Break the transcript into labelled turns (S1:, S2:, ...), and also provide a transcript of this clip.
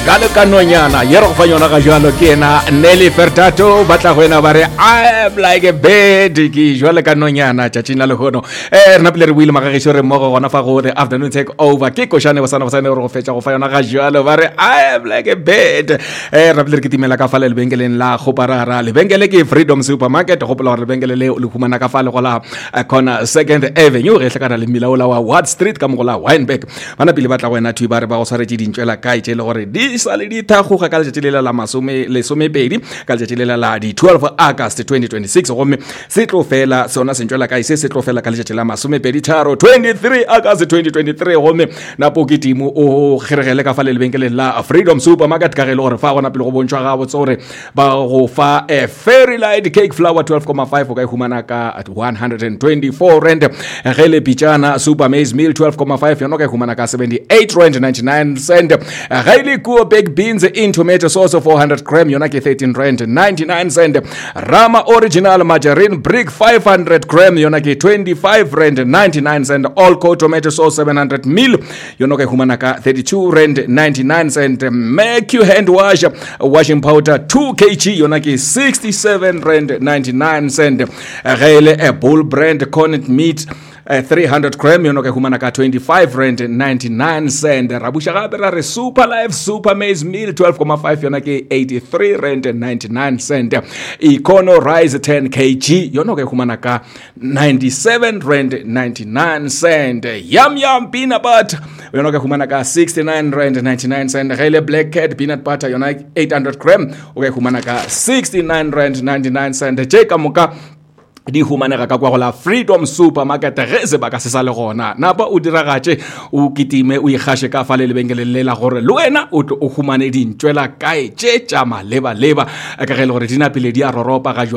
S1: Jalo ka nonyana ye re go fa yona ga jalo ke ena Nelly Furtado ba tla go ena ba re I'm like a bird ke jalo ka nonyana tšatšing la lehono re napile re buile magagišo re mmogo gona fa go the afternoon take over ke košane bosana re go fetša go fa yona ga jalo ba re I'm like a bird re napile re kitimela ka fa le lebenkeleng la Goparara lebenkele ke Freedom Supermarket gopola gore lebenkele le le humana ka fa le go la corner 2nd Avenue re tlekana le milaola wa Watt Street ka mogola Wynberg bana pele ba tla go ena thuba re ba go tshwaretse dintšwela kae tše le gore di sale di thagoga ka letšatši le la lesomepedi ka letšatši le la di 12 August 2026 gomme se tlo fela sona sentšwela kae se tlo fela ka letšatši la masomepedi tharo 23 August 2023 gomme napo ke timo o kgeregele ka fa le lebenkeleng la Freedom Supermarket ka ge le gore fa gona pele go bontšhwa ga botse gore ba go fa a Fairy Light cake flour 12.5 o ka e humana ka at 124 rand ge le pitšana Super Maize Meal 12.5 yona o ka e humana ka 78 rand 99 cent ge le kuo baked beans in tomato sauce 400 gram yona ke 13 rand 99 cent Rama Original Margarine Brick 500 gram yona ke 25 rand 99 cent Allco tomato sauce 700 ml yona ka e humana ka 32 rand 99 cent Mercu hand wash washing powder 2 kg yona ke 67 rand 99 cent Gele a Bull brand corned meat 300 gram yona ka humana ka 25 rand 99 cent rabusha gape ra re Super Life Super Maize Meal 12.5 yona ke 83 rand 99 cent Econo Rice 10 kg yona ka humana ka 97 rand 99 cent Yum peanut butter yona ka humana ka 69 rand 99 cent Gele Black Cat peanut butter yona 800 gram o ka humana ka 69 rand 99 cent Jeka moka di humanega ka kwa go la Freedom Supermarket ge se ba ka se sa le gona napa o diragatše o kitime o ikgashe ka fa le lebenkeleng le la gore le wena o humane dintšwela kae tše tša maleba ka ge le gore di napile di a roropa ga